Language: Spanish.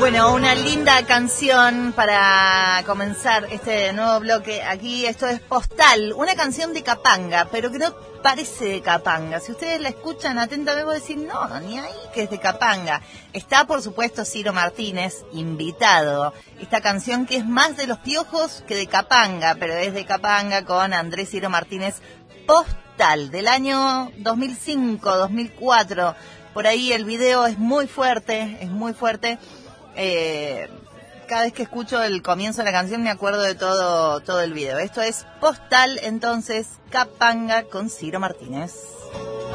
Bueno, una linda canción para comenzar este nuevo bloque. Aquí esto es Postal, una canción de Capanga, pero que no parece de Capanga. Si ustedes la escuchan atentamente, voy a decir, no, ni ahí que es de Capanga. Está, por supuesto, Ciro Martínez, invitado. Esta canción que es más de Los Piojos que de Capanga, pero es de Capanga con Andrés Ciro Martínez. Postal, del año 2005, 2004. Por ahí el video es muy fuerte, es muy fuerte. Cada vez que escucho el comienzo de la canción me acuerdo de todo el video. Esto es Postal, entonces, Capanga con Ciro Martínez.